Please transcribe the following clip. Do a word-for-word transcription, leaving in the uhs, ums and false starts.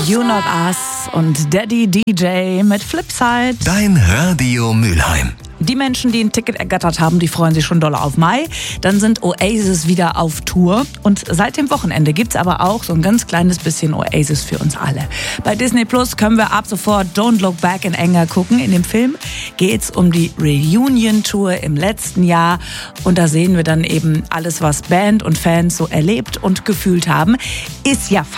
You Not Us und Daddy D J mit Flipside. Dein Radio Mülheim. Die Menschen, die ein Ticket ergattert haben, die freuen sich schon doll auf Mai. Dann sind Oasis wieder auf Tour. Und seit dem Wochenende gibt's aber auch so ein ganz kleines bisschen Oasis für uns alle. Bei Disney Plus können wir ab sofort Don't Look Back in Anger gucken. In dem Film geht's um die Reunion-Tour im letzten Jahr. Und da sehen wir dann eben alles, was Band und Fans so erlebt und gefühlt haben. Ist ja